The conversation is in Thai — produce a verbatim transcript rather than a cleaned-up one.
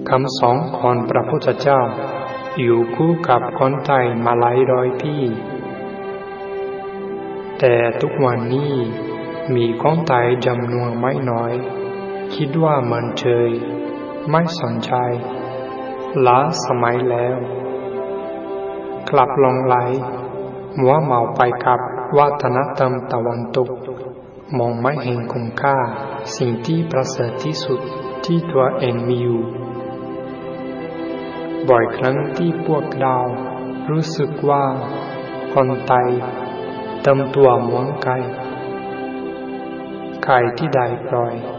คำสอนของพระพุทธเจ้าอยู่คู่กับคนไทยมาหลายร้อยปีแต่ทุกวันนี้มีคนไทยจำนวนไม่น้อยคิดว่าเหมือนเฉยไม่สนใจล้าสมัยแล้วกลับหลงไหลมัวเมาไปกับวัฒนธรรมตะวันตกมองไม่เห็นคุณค่าสิ่งที่ประเสริฐที่สุดที่ตัวเองมีอยู่บ่อยครั้งที่พวกเรารู้สึกว่าคนไทยทำตัวเหมือนไก่ไก่ที่ได้ปล่อย